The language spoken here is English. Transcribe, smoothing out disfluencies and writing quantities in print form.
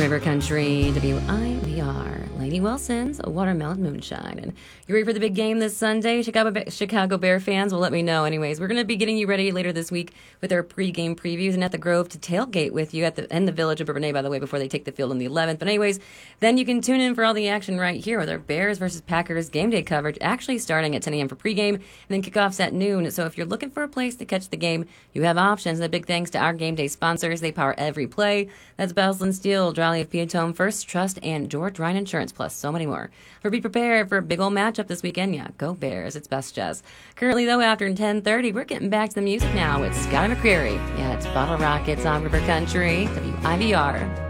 River Country, WIVR, Lainey Wilson's Watermelon Moonshine. And you ready for the big game this Sunday? Chicago Bear fans will let me know. Anyways, we're going to be getting you ready later this week with our pregame previews and at the Grove to tailgate with you in the Village of Bourbonnais, by the way, before they take the field on the 11th. But anyways, then you can tune in for all the action right here with our Bears versus Packers game day coverage, actually starting at 10 a.m. for pregame, and then kickoffs at noon. So if you're looking for a place to catch the game, you have options. And a big thanks to our game day sponsors. They power every play. That's Belslin Steel, Drowley of Piatone, First Trust, and George Ryan Insurance, plus so many more. Be prepared for a big old matchup this weekend. Yeah, go Bears. It's best jazz. Currently, though, after 10:30, we're getting back to the music now with Scotty McCreery. Yeah, it's Bottle Rockets on River Country, WIVR.